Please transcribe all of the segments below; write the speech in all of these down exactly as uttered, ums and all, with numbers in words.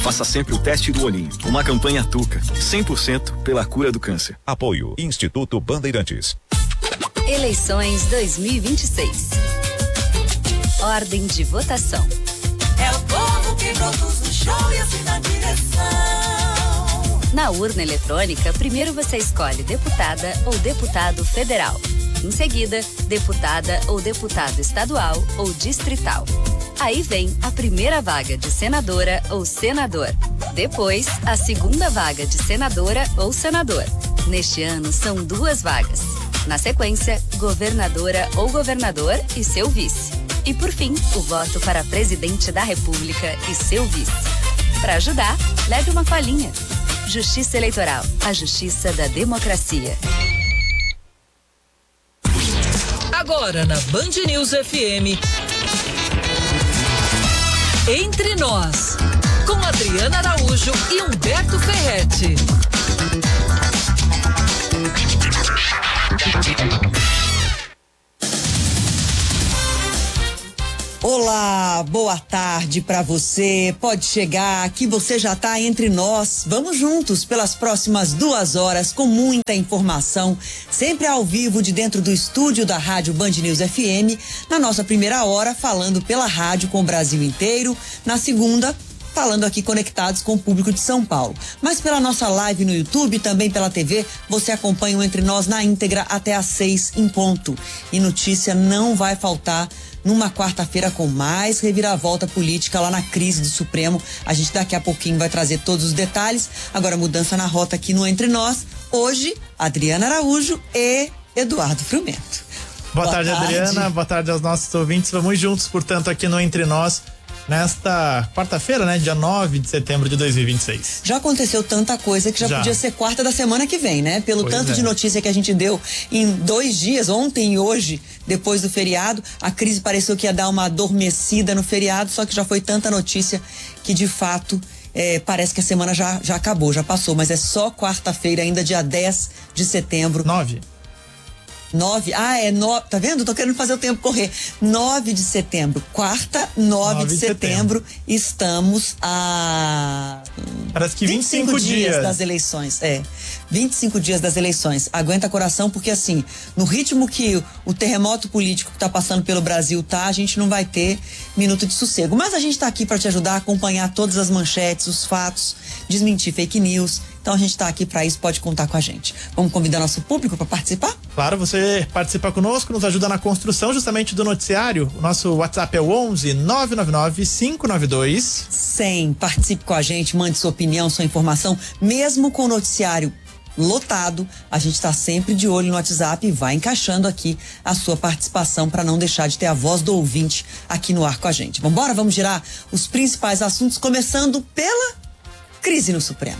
Faça sempre o teste do olhinho. Uma campanha Tuca, cem por cento pela cura do câncer. Apoio Instituto Bandeirantes. Eleições dois mil e vinte e seis. Ordem de votação. É o povo que produz o show e assim dá direção. Na urna eletrônica, primeiro você escolhe deputada ou deputado federal. Em seguida, deputada ou deputado estadual ou distrital. Aí vem a primeira vaga de senadora ou senador. Depois, a segunda vaga de senadora ou senador. Neste ano, são duas vagas. Na sequência, governadora ou governador e seu vice. E por fim, o voto para presidente da República e seu vice. Para ajudar, leve uma colinha. Justiça Eleitoral, a justiça da democracia. Agora na Band News F M, Entre Nós, com Adriana Araújo e Humberto Ferretti. Olá, boa tarde pra você. Pode chegar, aqui você já tá entre nós. Vamos juntos pelas próximas duas horas com muita informação, sempre ao vivo de dentro do estúdio da Rádio Band News F M, na nossa primeira hora falando pela rádio com o Brasil inteiro, na segunda falando aqui conectados com o público de São Paulo. Mas pela nossa live no YouTube e também pela T V, você acompanha o Entre Nós na íntegra até às seis em ponto. E notícia não vai faltar numa quarta-feira com mais reviravolta política lá na crise do Supremo. A gente daqui a pouquinho vai trazer todos os detalhes. Agora, mudança na rota aqui no Entre Nós. Hoje, Adriana Araújo e Eduardo Frumento. Boa, Boa tarde, tarde, Adriana. Boa tarde aos nossos ouvintes. Vamos juntos, portanto, aqui no Entre Nós, nesta quarta-feira, né? Dia nove de setembro de dois mil e vinte e seis. Já aconteceu tanta coisa que já, já. podia ser quarta da semana que vem, né? Pelo pois tanto é. de notícia que a gente deu em dois dias, ontem e hoje, depois do feriado, a crise pareceu que ia dar uma adormecida no feriado, só que já foi tanta notícia que, de fato, é, parece que a semana já, já acabou, já passou, mas é só quarta-feira ainda, dia dez de setembro. Nove. Nove, ah, é nove, tá vendo? Tô querendo fazer o tempo correr. Nove de setembro, quarta, nove de setembro, estamos a... Parece que vinte e cinco dias das eleições, é. vinte e cinco dias das eleições. Aguenta coração, porque assim, no ritmo que o terremoto político que tá passando pelo Brasil tá, a gente não vai ter minuto de sossego. Mas a gente tá aqui para te ajudar a acompanhar todas as manchetes, os fatos, desmentir fake news. Então a gente está aqui para isso, pode contar com a gente. Vamos convidar nosso público para participar? Claro, você participa conosco, nos ajuda na construção justamente do noticiário. O nosso WhatsApp é o onze nove nove nove cinco nove dois cem. Participe com a gente, mande sua opinião, sua informação, mesmo com o noticiário lotado, a gente está sempre de olho no WhatsApp e vai encaixando aqui a sua participação para não deixar de ter a voz do ouvinte aqui no ar com a gente. Vambora, vamos girar os principais assuntos, começando pela crise no Supremo.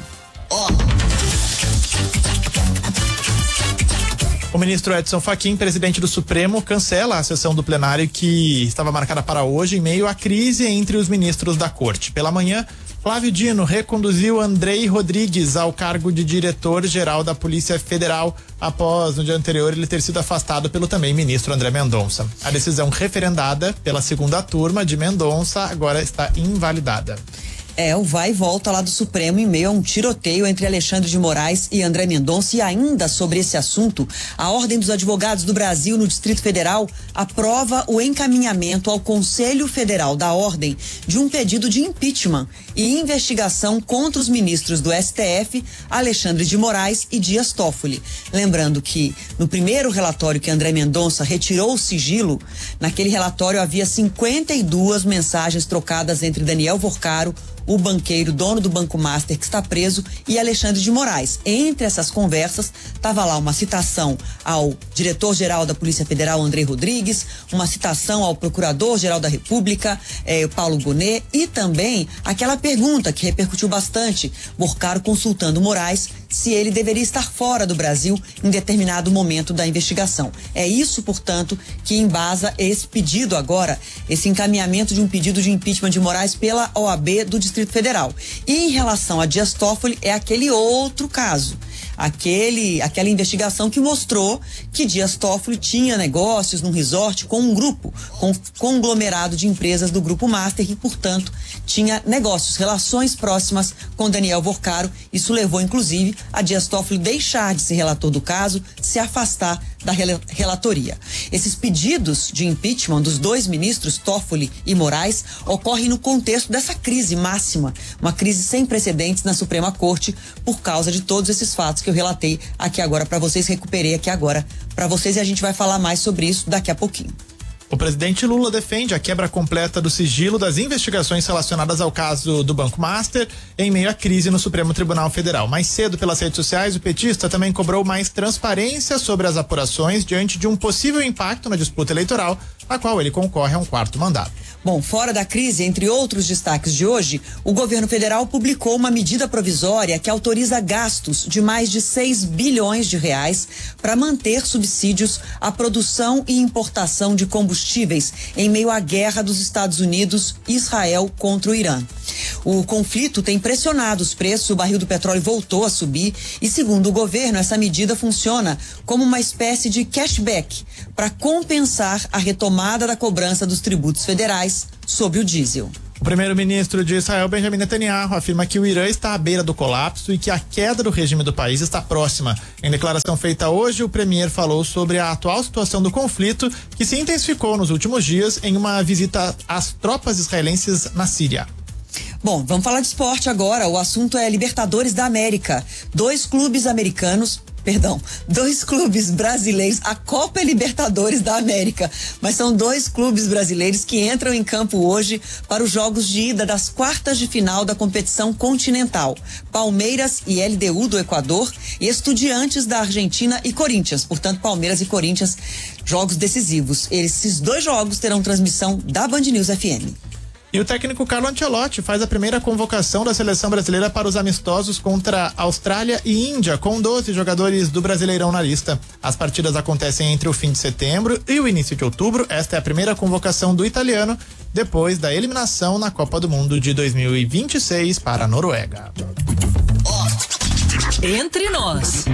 O ministro Edson Fachin, presidente do Supremo, cancela a sessão do plenário que estava marcada para hoje em meio à crise entre os ministros da corte. Pela manhã, Flávio Dino reconduziu Andrei Rodrigues ao cargo de diretor-geral da Polícia Federal após, no dia anterior, ele ter sido afastado pelo também ministro André Mendonça. A decisão referendada pela segunda turma de Mendonça agora está invalidada. É, o vai e volta lá do Supremo em meio a um tiroteio entre Alexandre de Moraes e André Mendonça. E ainda sobre esse assunto, a Ordem dos Advogados do Brasil no Distrito Federal aprova o encaminhamento ao Conselho Federal da Ordem de um pedido de impeachment e investigação contra os ministros do S T F, Alexandre de Moraes e Dias Toffoli. Lembrando que no primeiro relatório que André Mendonça retirou o sigilo, naquele relatório havia cinquenta e duas mensagens trocadas entre Daniel Vorcaro, o banqueiro, dono do Banco Master, que está preso, e Alexandre de Moraes. Entre essas conversas, estava lá uma citação ao diretor-geral da Polícia Federal, Andrei Rodrigues, uma citação ao procurador-geral da República, eh, Paulo Gonet, e também aquela pergunta que repercutiu bastante, Vorcaro consultando Moraes se ele deveria estar fora do Brasil em determinado momento da investigação. É isso, portanto, que embasa esse pedido agora, esse encaminhamento de um pedido de impeachment de Moraes pela O A B do Distrito Federal. E em relação a Dias Toffoli, é aquele outro caso. aquele, aquela investigação que mostrou que Dias Toffoli tinha negócios num resort com um grupo, com um conglomerado de empresas do Grupo Master e, portanto, tinha negócios, relações próximas com Daniel Vorcaro. Isso levou, inclusive, a Dias Toffoli deixar de ser relator do caso, se afastar da relatoria. Esses pedidos de impeachment dos dois ministros, Toffoli e Moraes, ocorrem no contexto dessa crise máxima, uma crise sem precedentes na Suprema Corte, por causa de todos esses fatos que eu relatei aqui agora para vocês, recuperei aqui agora para vocês, e a gente vai falar mais sobre isso daqui a pouquinho. O presidente Lula defende a quebra completa do sigilo das investigações relacionadas ao caso do Banco Master em meio à crise no Supremo Tribunal Federal. Mais cedo, pelas redes sociais, o petista também cobrou mais transparência sobre as apurações diante de um possível impacto na disputa eleitoral, a qual ele concorre a um quarto mandato. Bom, fora da crise, entre outros destaques de hoje, o governo federal publicou uma medida provisória que autoriza gastos de mais de seis bilhões de reais para manter subsídios à produção e importação de combustíveis em meio à guerra dos Estados Unidos e Israel contra o Irã. O conflito tem pressionado os preços, o barril do petróleo voltou a subir e, segundo o governo, essa medida funciona como uma espécie de cashback para compensar a retomada da cobrança dos tributos federais sobre o diesel. O primeiro-ministro de Israel, Benjamin Netanyahu, afirma que o Irã está à beira do colapso e que a queda do regime do país está próxima. Em declaração feita hoje, o premier falou sobre a atual situação do conflito, que se intensificou nos últimos dias em uma visita às tropas israelenses na Síria. Bom, vamos falar de esporte agora. O assunto é Libertadores da América. Dois clubes americanos, perdão, dois clubes brasileiros, a Copa é Libertadores da América, mas são dois clubes brasileiros que entram em campo hoje para os jogos de ida das quartas de final da competição continental. Palmeiras e L D U do Equador e Estudiantes da Argentina e Corinthians. Portanto, Palmeiras e Corinthians, jogos decisivos. Esses dois jogos terão transmissão da Band News F M. E o técnico Carlo Ancelotti faz a primeira convocação da seleção brasileira para os amistosos contra Austrália e Índia, com doze jogadores do Brasileirão na lista. As partidas acontecem entre o fim de setembro e o início de outubro. Esta é a primeira convocação do italiano, depois da eliminação na Copa do Mundo de dois mil e vinte e seis para a Noruega. Entre nós.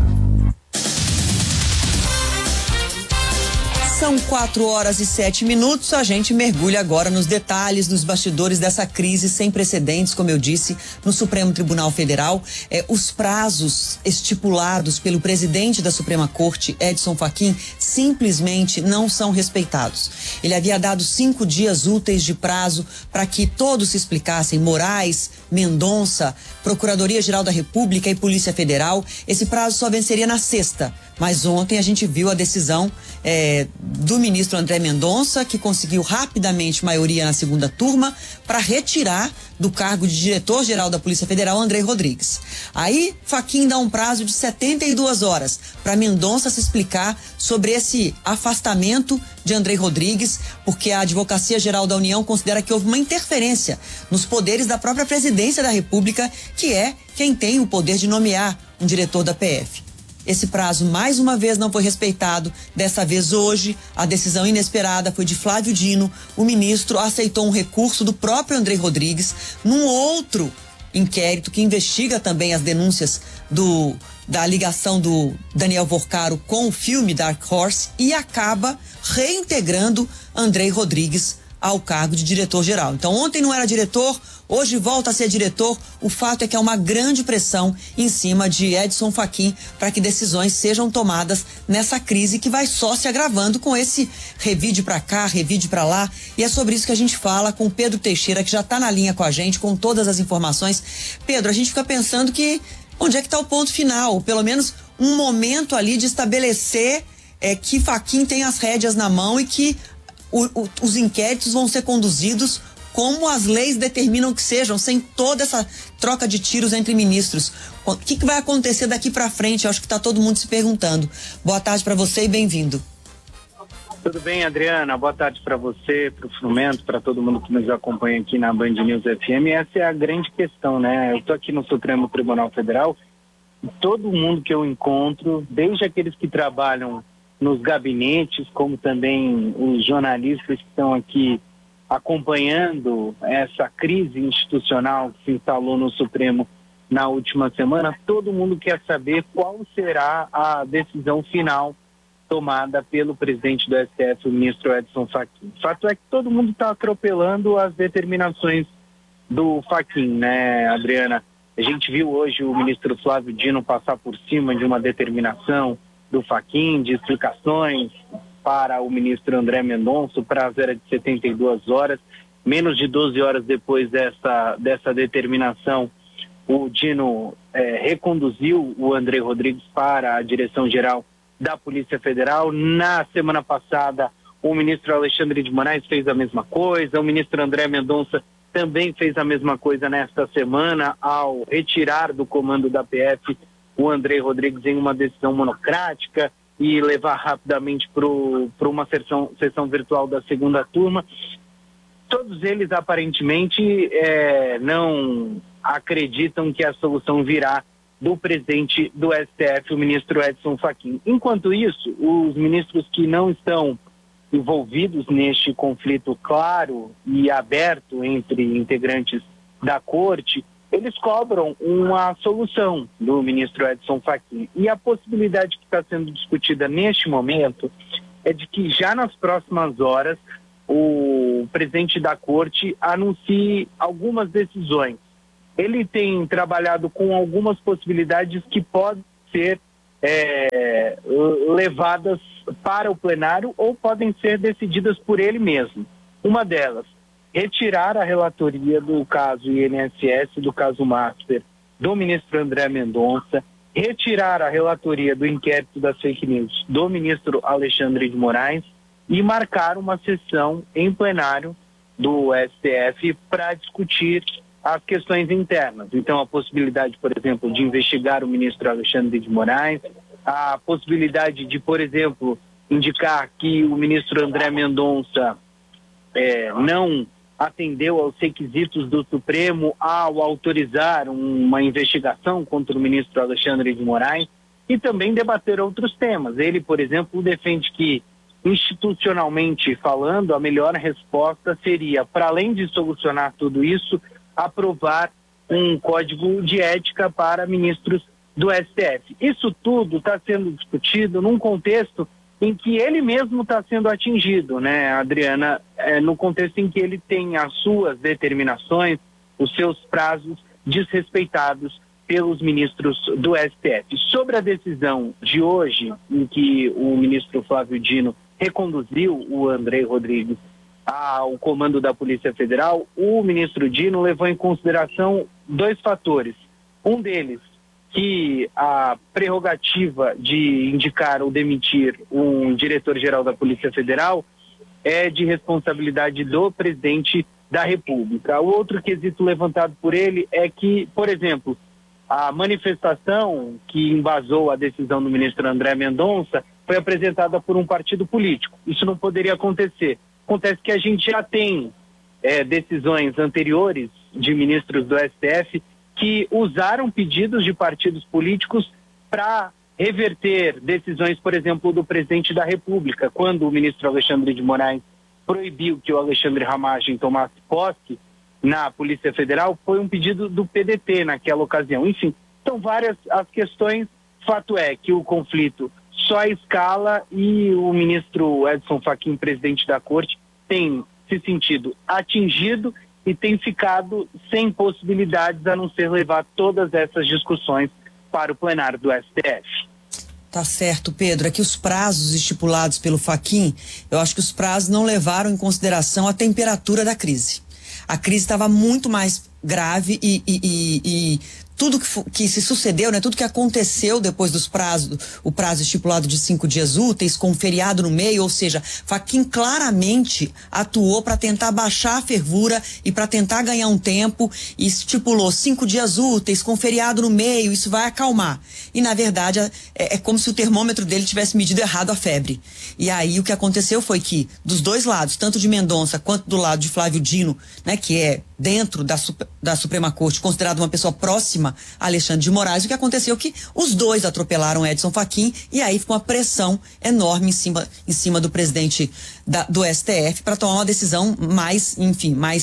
São quatro horas e sete minutos. A gente mergulha agora nos detalhes, nos bastidores dessa crise sem precedentes, como eu disse, no Supremo Tribunal Federal. É, os prazos estipulados pelo presidente da Suprema Corte, Edson Fachin, simplesmente não são respeitados. Ele havia dado cinco dias úteis de prazo para que todos se explicassem: Moraes, Mendonça, Procuradoria-Geral da República e Polícia Federal. Esse prazo só venceria na sexta. Mas ontem a gente viu a decisão é, do ministro André Mendonça, que conseguiu rapidamente maioria na segunda turma para retirar do cargo de diretor-geral da Polícia Federal Andrei Rodrigues. Aí, Fachin dá um prazo de setenta e duas horas para Mendonça se explicar sobre esse afastamento de Andrei Rodrigues, porque a Advocacia Geral da União considera que houve uma interferência nos poderes da própria Presidência da República, que é quem tem o poder de nomear um diretor da P F. Esse prazo, mais uma vez, não foi respeitado. Dessa vez, hoje, a decisão inesperada foi de Flávio Dino. O ministro aceitou um recurso do próprio Andrei Rodrigues num outro inquérito que investiga também as denúncias do, da ligação do Daniel Vorcaro com o filme Dark Horse e acaba reintegrando Andrei Rodrigues ao cargo de diretor-geral. Então, ontem não era diretor, hoje volta a ser diretor. O fato é que há uma grande pressão em cima de Edson Fachin para que decisões sejam tomadas nessa crise que vai só se agravando com esse revide para cá, revide para lá. E é sobre isso que a gente fala com o Pedro Teixeira, que já está na linha com a gente, com todas as informações. Pedro, a gente fica pensando que onde é que está o ponto final? Ou pelo menos um momento ali de estabelecer é, que Fachin tem as rédeas na mão e que O, o, os inquéritos vão ser conduzidos como as leis determinam que sejam, sem toda essa troca de tiros entre ministros. O que, que vai acontecer daqui para frente? Eu acho que está todo mundo se perguntando. Boa tarde para você e bem-vindo. Tudo bem, Adriana? Boa tarde para você, para o Frumento, para todo mundo que nos acompanha aqui na Band News F M. Essa é a grande questão, né? Eu estou aqui no Supremo Tribunal Federal e todo mundo que eu encontro, desde aqueles que trabalham nos gabinetes, como também os jornalistas que estão aqui acompanhando essa crise institucional que se instalou no Supremo na última semana, todo mundo quer saber qual será a decisão final tomada pelo presidente do S T F, o ministro Edson Fachin. O fato é que todo mundo está atropelando as determinações do Fachin, né, Adriana? A gente viu hoje o ministro Flávio Dino passar por cima de uma determinação do Fachin, de explicações para o ministro André Mendonça, o prazo era de setenta e duas horas. Menos de doze horas depois dessa, dessa determinação, o Dino é, reconduziu o André Rodrigues para a direção-geral da Polícia Federal. Na semana passada, o ministro Alexandre de Moraes fez a mesma coisa, o ministro André Mendonça também fez a mesma coisa nesta semana, ao retirar do comando da P F o André Rodrigues em uma decisão monocrática e levar rapidamente para uma sessão, sessão virtual da segunda turma. Todos eles, aparentemente, é, não acreditam que a solução virá do presidente do S T F, o ministro Edson Fachin. Enquanto isso, os ministros que não estão envolvidos neste conflito claro e aberto entre integrantes da corte, eles cobram uma solução do ministro Edson Fachin. E a possibilidade que está sendo discutida neste momento é de que já nas próximas horas o presidente da corte anuncie algumas decisões. Ele tem trabalhado com algumas possibilidades que podem ser é, levadas para o plenário ou podem ser decididas por ele mesmo. Uma delas, retirar a relatoria do caso I N S S, do caso Master, do ministro André Mendonça, retirar a relatoria do inquérito das fake news do ministro Alexandre de Moraes e marcar uma sessão em plenário do S T F para discutir as questões internas. Então, a possibilidade, por exemplo, de investigar o ministro Alexandre de Moraes, a possibilidade de, por exemplo, indicar que o ministro André Mendonça é, não atendeu aos requisitos do Supremo ao autorizar uma investigação contra o ministro Alexandre de Moraes, e também debater outros temas. Ele, por exemplo, defende que, institucionalmente falando, a melhor resposta seria, para além de solucionar tudo isso, aprovar um código de ética para ministros do S T F. Isso tudo está sendo discutido num contexto em que ele mesmo está sendo atingido, né, Adriana? É, no contexto em que ele tem as suas determinações, os seus prazos desrespeitados pelos ministros do S T F. Sobre a decisão de hoje, em que o ministro Flávio Dino reconduziu o André Rodrigues ao comando da Polícia Federal, o ministro Dino levou em consideração dois fatores. Um deles, que a prerrogativa de indicar ou demitir um diretor-geral da Polícia Federal é de responsabilidade do presidente da República. O outro quesito levantado por ele é que, por exemplo, a manifestação que embasou a decisão do ministro André Mendonça foi apresentada por um partido político. Isso não poderia acontecer. Acontece que a gente já tem é, decisões anteriores de ministros do S T F que usaram pedidos de partidos políticos para reverter decisões, por exemplo, do presidente da República. Quando o ministro Alexandre de Moraes proibiu que o Alexandre Ramagem tomasse posse na Polícia Federal, foi um pedido do P D T naquela ocasião. Enfim, são várias as questões. Fato é que o conflito só escala e o ministro Edson Fachin, presidente da Corte, tem se sentido atingido e tem ficado sem possibilidades a não ser levar todas essas discussões para o plenário do S T F. Tá certo, Pedro. Aqui os prazos estipulados pelo Fachin, eu acho que os prazos não levaram em consideração a temperatura da crise. A crise estava muito mais grave e, e, e, e tudo que, que se sucedeu, né, tudo que aconteceu depois dos prazos, o prazo estipulado de cinco dias úteis, com um feriado no meio, ou seja, Fachin claramente atuou para tentar baixar a fervura e para tentar ganhar um tempo e estipulou cinco dias úteis, com feriado no meio, isso vai acalmar. E, na verdade, é, é como se o termômetro dele tivesse medido errado a febre. E aí o que aconteceu foi que, dos dois lados, tanto de Mendonça quanto do lado de Flávio Dino, né, que é dentro da, da Suprema Corte, considerado uma pessoa próxima a Alexandre de Moraes, o que aconteceu é que os dois atropelaram Edson Fachin e aí ficou uma pressão enorme em cima, em cima do presidente da, do S T F para tomar uma decisão mais, enfim, mais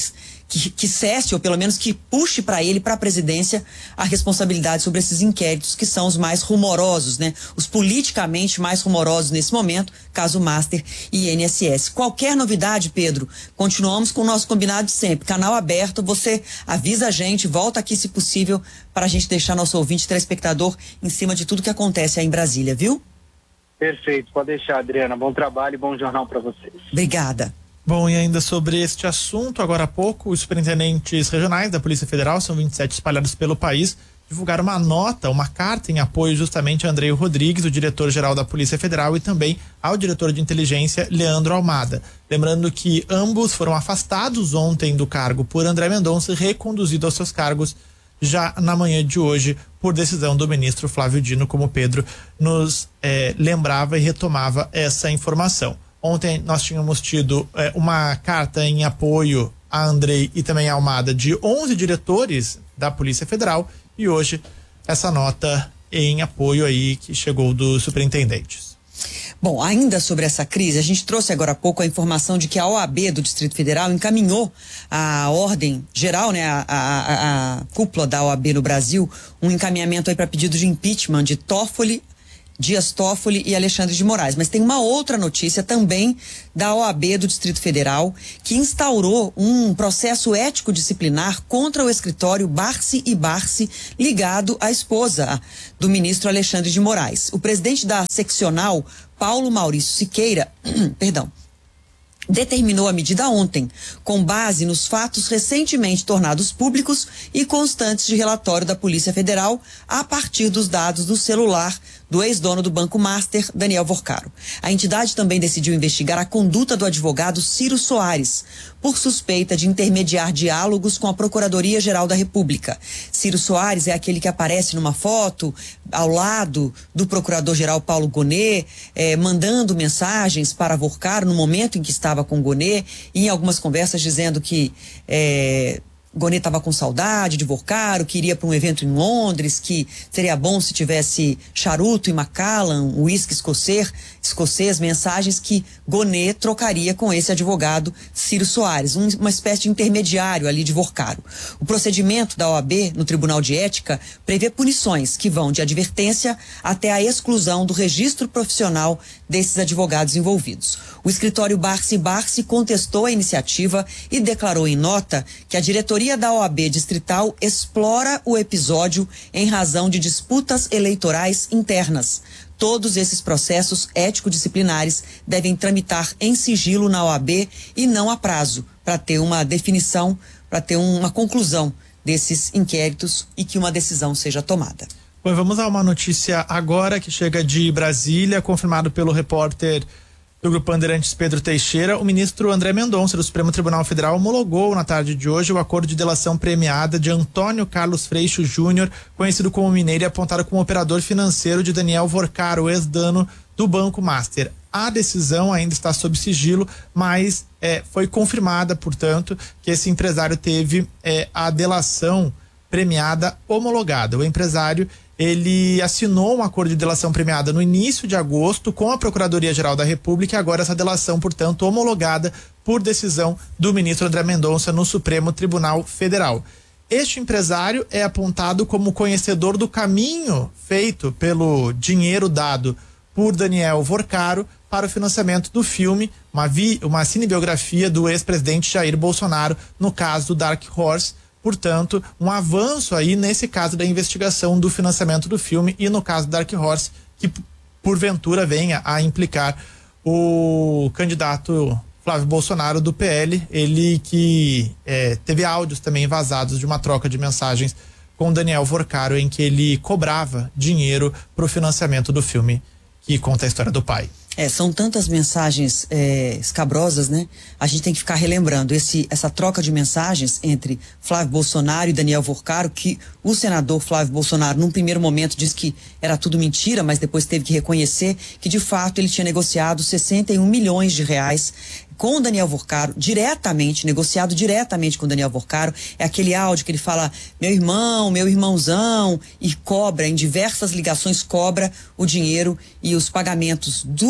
que, que cesse, ou pelo menos que puxe para ele, para a presidência, a responsabilidade sobre esses inquéritos que são os mais rumorosos, né? Os politicamente mais rumorosos nesse momento, caso Master e I N S S. Qualquer novidade, Pedro, continuamos com o nosso combinado de sempre, canal aberto, você avisa a gente, volta aqui se possível, para a gente deixar nosso ouvinte telespectador em cima de tudo que acontece aí em Brasília, viu? Perfeito, pode deixar, Adriana. Bom trabalho e bom jornal para vocês. Obrigada. Bom, e ainda sobre este assunto, agora há pouco, os superintendentes regionais da Polícia Federal, são vinte e sete espalhados pelo país, divulgaram uma nota, uma carta em apoio justamente a Andrei Rodrigues, o diretor-geral da Polícia Federal, e também ao diretor de inteligência, Leandro Almada. Lembrando que ambos foram afastados ontem do cargo por André Mendonça e reconduzidos aos seus cargos já na manhã de hoje por decisão do ministro Flávio Dino, como o Pedro nos eh, lembrava e retomava essa informação. Ontem nós tínhamos tido eh, uma carta em apoio a Andrei e também a Almada de onze diretores da Polícia Federal e hoje essa nota em apoio aí que chegou dos superintendentes. Bom, ainda sobre essa crise, a gente trouxe agora há pouco a informação de que a O A B do Distrito Federal encaminhou à ordem geral, né, a, a, a, a cúpula da O A B no Brasil, um encaminhamento aí para pedido de impeachment de Toffoli, Dias Toffoli e Alexandre de Moraes. Mas tem uma outra notícia também da O A B do Distrito Federal, que instaurou um processo ético-disciplinar contra o escritório Barsi e Barsi, ligado à esposa do ministro Alexandre de Moraes. O presidente da seccional, Paulo Maurício Siqueira, perdão, determinou a medida ontem, com base nos fatos recentemente tornados públicos e constantes de relatório da Polícia Federal a partir dos dados do celular do ex-dono do Banco Master, Daniel Vorcaro. A entidade também decidiu investigar a conduta do advogado Ciro Soares, por suspeita de intermediar diálogos com a Procuradoria-Geral da República. Ciro Soares é aquele que aparece numa foto ao lado do Procurador-Geral Paulo Gonet, eh, mandando mensagens para Vorcaro no momento em que estava com Gonet, e em algumas conversas dizendo que eh, Gonet estava com saudade de Vorcaro, que iria para um evento em Londres, que seria bom se tivesse charuto e Macallan, uísque escocês, escocês, mensagens que Gonet trocaria com esse advogado Ciro Soares, um, uma espécie de intermediário ali de Vorcaro. O procedimento da O A B no Tribunal de Ética prevê punições que vão de advertência até a exclusão do registro profissional desses advogados envolvidos. O escritório Barsi Barsi contestou a iniciativa e declarou em nota que a diretoria da O A B distrital explora o episódio em razão de disputas eleitorais internas. Todos esses processos ético-disciplinares devem tramitar em sigilo na O A B e não a prazo, para ter uma definição, para ter uma conclusão desses inquéritos e que uma decisão seja tomada. Bom, vamos a uma notícia agora que chega de Brasília, confirmado pelo repórter do Grupo Bandeirantes Pedro Teixeira. O ministro André Mendonça do Supremo Tribunal Federal homologou na tarde de hoje o acordo de delação premiada de Antônio Carlos Freixo Júnior, conhecido como Mineiro e apontado como operador financeiro de Daniel Vorcaro, ex-dono do Banco Master. A decisão ainda está sob sigilo, mas é, foi confirmada, portanto, que esse empresário teve é, a delação premiada homologada. O empresário ele assinou um acordo de delação premiada no início de agosto com a Procuradoria-Geral da República e agora essa delação, portanto, homologada por decisão do ministro André Mendonça no Supremo Tribunal Federal. Este empresário é apontado como conhecedor do caminho feito pelo dinheiro dado por Daniel Vorcaro para o financiamento do filme, uma, vi, uma cinebiografia do ex-presidente Jair Bolsonaro, no caso do Dark Horse. Portanto, um avanço aí nesse caso da investigação do financiamento do filme e no caso do Dark Horse, que porventura venha a implicar o candidato Flávio Bolsonaro do P L, ele que é, teve áudios também vazados de uma troca de mensagens com Daniel Vorcaro em que ele cobrava dinheiro para o financiamento do filme que conta a história do pai. É, são tantas mensagens é, escabrosas, né? A gente tem que ficar relembrando esse, essa troca de mensagens entre Flávio Bolsonaro e Daniel Vorcaro, que o senador Flávio Bolsonaro, num primeiro momento, disse que era tudo mentira, mas depois teve que reconhecer que, de fato, ele tinha negociado sessenta e um milhões de reais com o Daniel Vorcaro, diretamente, negociado diretamente com o Daniel Vorcaro. É aquele áudio que ele fala, meu irmão, meu irmãozão, e cobra, em diversas ligações, cobra o dinheiro e os pagamentos do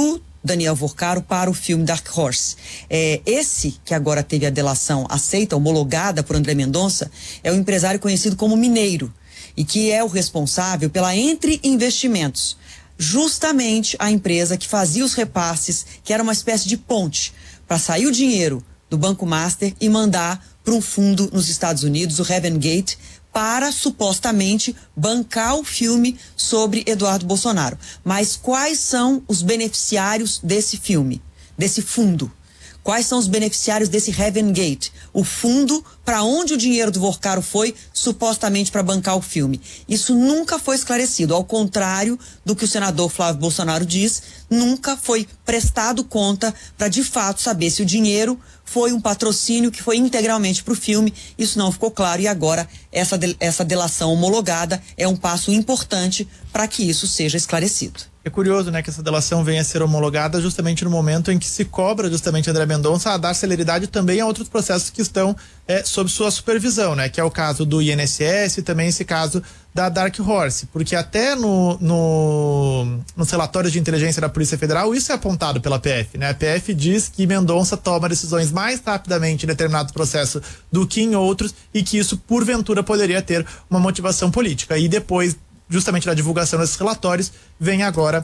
Daniel Vorcaro para o filme Dark Horse. É, esse, que agora teve a delação aceita, homologada por André Mendonça, é um empresário conhecido como Mineiro e que é o responsável pela Entre Investimentos, justamente a empresa que fazia os repasses, que era uma espécie de ponte para sair o dinheiro do Banco Master e mandar para um fundo nos Estados Unidos, o Heaven Gate, para supostamente bancar o filme sobre Eduardo Bolsonaro. Mas quais são os beneficiários desse filme, desse fundo? Quais são os beneficiários desse Heaven Gate? O fundo para onde o dinheiro do Vorcaro foi, supostamente para bancar o filme. Isso nunca foi esclarecido. Ao contrário do que o senador Flávio Bolsonaro diz, nunca foi prestado conta para de fato saber se o dinheiro foi um patrocínio que foi integralmente para o filme. Isso não ficou claro e agora essa, de, essa delação homologada é um passo importante para que isso seja esclarecido. É curioso, né, que essa delação venha a ser homologada justamente no momento em que se cobra justamente André Mendonça a dar celeridade também a outros processos que estão é, sob sua supervisão, né, que é o caso do I N S S e também esse caso da Dark Horse, porque até no, no, nos relatórios de inteligência da Polícia Federal isso é apontado pela P F, né, a P F diz que Mendonça toma decisões mais rapidamente em determinado processo do que em outros e que isso porventura poderia ter uma motivação política e depois justamente da divulgação desses relatórios, vem agora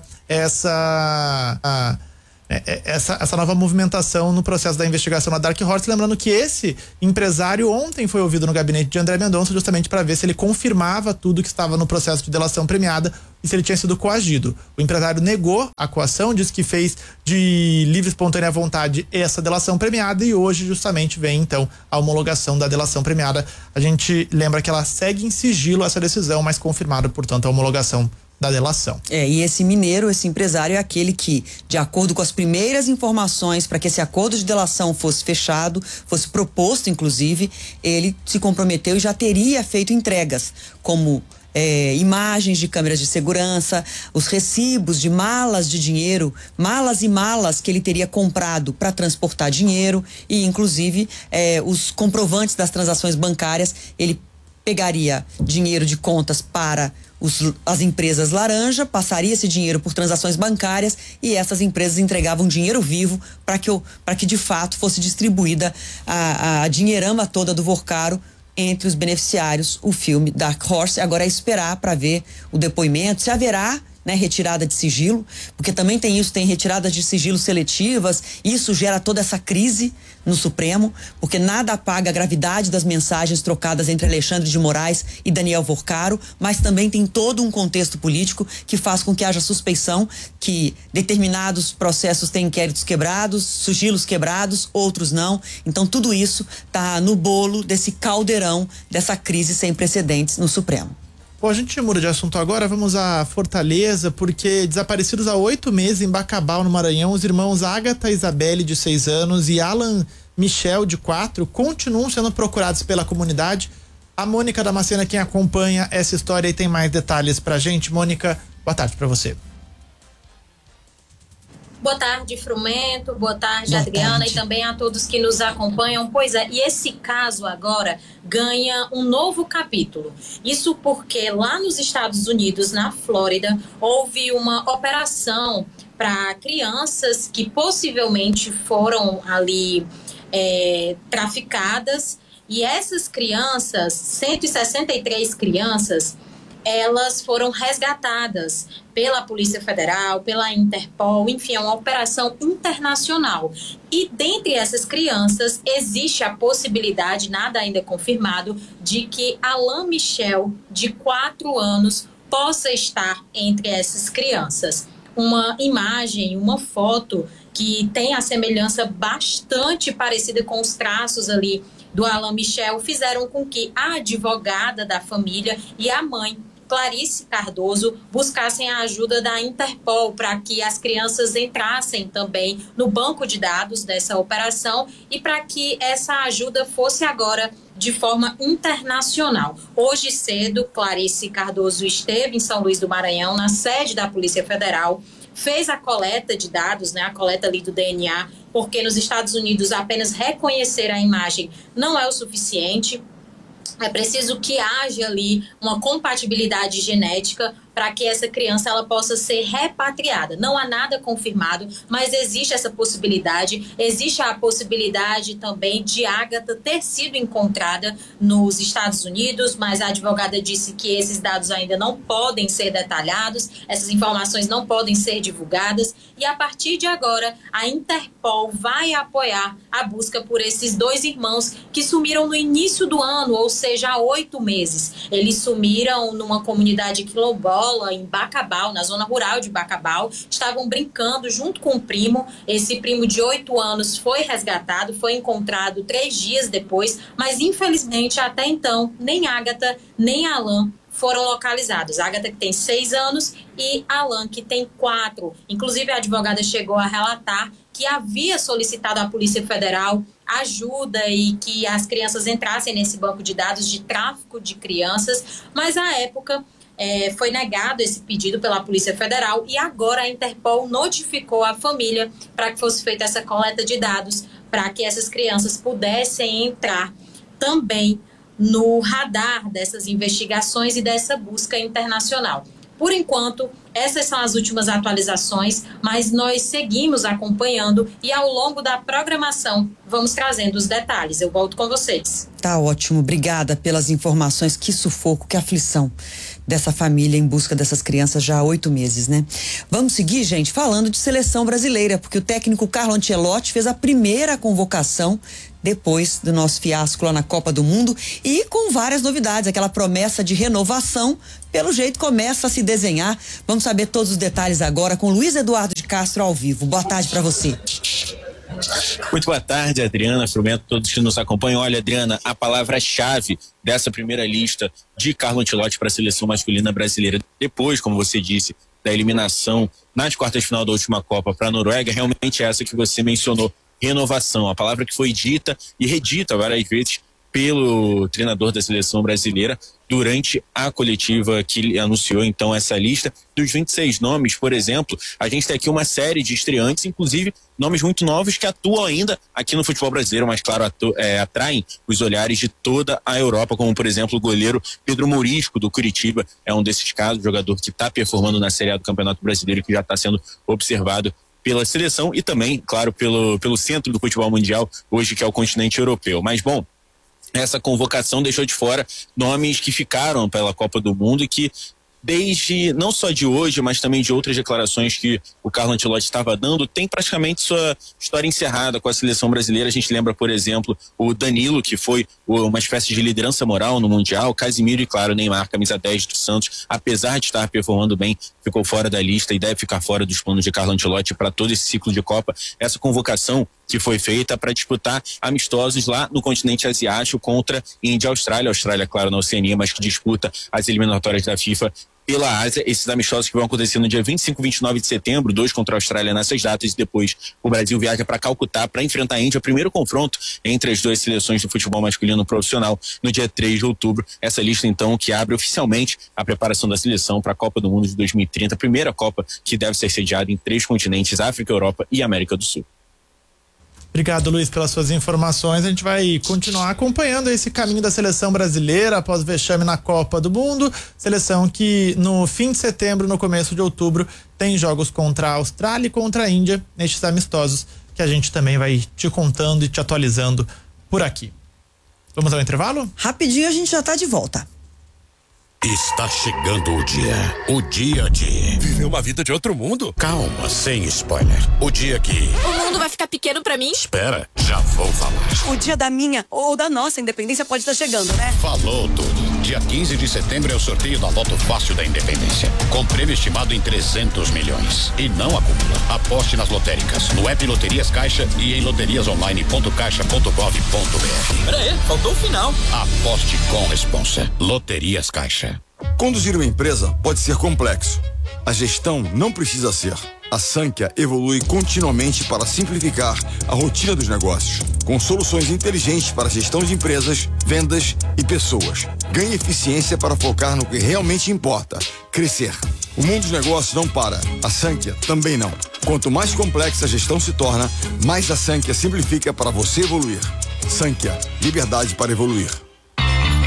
essa, a, essa, essa nova movimentação no processo da investigação da Dark Horse. Lembrando que esse empresário ontem foi ouvido no gabinete de André Mendonça justamente para ver se ele confirmava tudo que estava no processo de delação premiada e se ele tinha sido coagido. O empresário negou a coação, disse que fez de livre e espontânea vontade essa delação premiada e hoje justamente vem então a homologação da delação premiada. A gente lembra que ela segue em sigilo essa decisão, mas confirmada, portanto, a homologação da delação. É, e esse mineiro, esse empresário é aquele que, de acordo com as primeiras informações para que esse acordo de delação fosse fechado, fosse proposto inclusive, ele se comprometeu e já teria feito entregas, como É, imagens de câmeras de segurança, os recibos de malas de dinheiro, malas e malas que ele teria comprado para transportar dinheiro e inclusive é, os comprovantes das transações bancárias. Ele pegaria dinheiro de contas para os, as empresas laranja, passaria esse dinheiro por transações bancárias e essas empresas entregavam dinheiro vivo para que, para que de fato fosse distribuída a, a dinheirama toda do Vorcaro entre os beneficiários, o filme Dark Horse. Agora é esperar para ver o depoimento, se haverá, né, retirada de sigilo, porque também tem isso, tem retiradas de sigilo seletivas, isso gera toda essa crise no Supremo, porque nada apaga a gravidade das mensagens trocadas entre Alexandre de Moraes e Daniel Vorcaro, mas também tem todo um contexto político que faz com que haja suspeição que determinados processos têm inquéritos quebrados, sigilos quebrados, outros não. Então tudo isso está no bolo desse caldeirão, dessa crise sem precedentes no Supremo. Bom, a gente muda de assunto agora, vamos a Fortaleza, porque desaparecidos há oito meses em Bacabal, no Maranhão, os irmãos Agatha Isabelle, de seis anos, e Alan Michel, de quatro, continuam sendo procurados pela comunidade. A Mônica Damascena, quem acompanha essa história e tem mais detalhes pra gente. Mônica, boa tarde pra você. Boa tarde, Frumento, boa tarde, boa Adriana, tarde. E também a todos que nos acompanham. Pois é, e esse caso agora ganha um novo capítulo. Isso porque lá nos Estados Unidos, na Flórida, houve uma operação para crianças que possivelmente foram ali é, traficadas. E essas crianças, cento e sessenta e três crianças, elas foram resgatadas pela Polícia Federal, pela Interpol, enfim, é uma operação internacional. E dentre essas crianças existe a possibilidade, nada ainda confirmado, de que Alan Michel, de quatro anos, possa estar entre essas crianças. Uma imagem, uma foto que tem a semelhança bastante parecida com os traços ali do Alan Michel fizeram com que a advogada da família e a mãe, Clarice Cardoso, buscassem a ajuda da Interpol para que as crianças entrassem também no banco de dados dessa operação e para que essa ajuda fosse agora de forma internacional. Hoje cedo, Clarice Cardoso esteve em São Luís do Maranhão, na sede da Polícia Federal, fez a coleta de dados, né, a coleta ali do D N A, porque nos Estados Unidos apenas reconhecer a imagem não é o suficiente. É preciso que haja ali uma compatibilidade genética para que essa criança ela possa ser repatriada. Não há nada confirmado, mas existe essa possibilidade. Existe a possibilidade também de Ágata ter sido encontrada nos Estados Unidos, mas a advogada disse que esses dados ainda não podem ser detalhados, essas informações não podem ser divulgadas, e a partir de agora a Interpol vai apoiar a busca por esses dois irmãos que sumiram no início do ano, ou seja, há oito meses. Eles sumiram numa comunidade quilombola em Bacabal, na zona rural de Bacabal, estavam brincando junto com o primo. Esse primo de oito anos foi resgatado, foi encontrado três dias depois, mas infelizmente até então nem Ágata nem Alan foram localizados. Ágata, que tem seis anos, e Alan, que tem quatro. Inclusive, a advogada chegou a relatar que havia solicitado à Polícia Federal ajuda e que as crianças entrassem nesse banco de dados de tráfico de crianças, mas à época é, foi negado esse pedido pela Polícia Federal e agora a Interpol notificou a família para que fosse feita essa coleta de dados para que essas crianças pudessem entrar também no radar dessas investigações e dessa busca internacional. Por enquanto, essas são as últimas atualizações, mas nós seguimos acompanhando e ao longo da programação vamos trazendo os detalhes. Eu volto com vocês. Tá ótimo, obrigada pelas informações. Que sufoco, que aflição dessa família em busca dessas crianças já há oito meses, né? Vamos seguir, gente, falando de seleção brasileira, porque o técnico Carlo Ancelotti fez a primeira convocação depois do nosso fiasco lá na Copa do Mundo e com várias novidades, aquela promessa de renovação, pelo jeito começa a se desenhar. Vamos saber todos os detalhes agora com Luiz Eduardo de Castro ao vivo. Boa tarde para você. Muito boa tarde, Adriana, Frumento, todos que nos acompanham. Olha, Adriana, a palavra-chave dessa primeira lista de Carlo Ancelotti para a seleção masculina brasileira, depois, como você disse, da eliminação nas quartas de final da última Copa para a Noruega, realmente é essa que você mencionou, renovação, a palavra que foi dita e redita várias vezes pelo treinador da seleção brasileira durante a coletiva que ele anunciou então essa lista dos vinte e seis nomes. Por exemplo, a gente tem aqui uma série de estreantes, inclusive nomes muito novos que atuam ainda aqui no futebol brasileiro, mas claro, atu- é, atraem os olhares de toda a Europa, como por exemplo o goleiro Pedro Mourisco do Curitiba, é um desses casos, jogador que está performando na Série A do Campeonato Brasileiro e que já está sendo observado pela seleção e também, claro, pelo, pelo centro do futebol mundial hoje, que é o continente europeu. Mas bom, essa convocação deixou de fora nomes que ficaram pela Copa do Mundo e que desde, não só de hoje, mas também de outras declarações que o Carlo Ancelotti estava dando, tem praticamente sua história encerrada com a seleção brasileira. A gente lembra, por exemplo, o Danilo, que foi uma espécie de liderança moral no Mundial, Casimiro e, claro, Neymar, camisa dez do Santos, apesar de estar performando bem, ficou fora da lista e deve ficar fora dos planos de Carlo Ancelotti para todo esse ciclo de Copa. Essa convocação que foi feita para disputar amistosos lá no continente asiático contra Índia e Austrália. Austrália, claro, na Oceania, mas que disputa as eliminatórias da FIFA pela Ásia. Esses amistosos que vão acontecer no dia vinte e cinco e vinte e nove de setembro, dois contra a Austrália nessas datas, e depois o Brasil viaja para Calcutá para enfrentar a Índia, primeiro confronto entre as duas seleções do futebol masculino profissional no dia três de outubro. Essa lista então que abre oficialmente a preparação da seleção para a Copa do Mundo de dois mil e trinta, a primeira Copa que deve ser sediada em três continentes, África, Europa e América do Sul. Obrigado, Luiz, pelas suas informações. A gente vai continuar acompanhando esse caminho da seleção brasileira após o vexame na Copa do Mundo. Seleção que no fim de setembro, no começo de outubro, tem jogos contra a Austrália e contra a Índia, nestes amistosos que a gente também vai te contando e te atualizando por aqui. Vamos ao intervalo? Rapidinho a gente já tá de volta. Está chegando o dia. O dia de viver uma vida de outro mundo. Calma, sem spoiler. O dia que o mundo vai ficar pequeno pra mim? Espera, já vou falar. O dia da minha ou da nossa independência pode estar chegando, né? Falou tudo. Dia quinze de setembro é o sorteio da Loto Fácil da Independência, com prêmio estimado em trezentos milhões. E não acumula. Aposte nas lotéricas, no app Loterias Caixa e em loterias online ponto caixa ponto gov ponto br. Pera aí, faltou o final. Aposte com responsa. Loterias Caixa. Conduzir uma empresa pode ser complexo. A gestão não precisa ser. A Sankhya evolui continuamente para simplificar a rotina dos negócios, com soluções inteligentes para a gestão de empresas, vendas e pessoas. Ganhe eficiência para focar no que realmente importa: crescer. O mundo dos negócios não para. A Sankhya também não. Quanto mais complexa a gestão se torna, mais a Sankhya simplifica para você evoluir. Sankhya, liberdade para evoluir.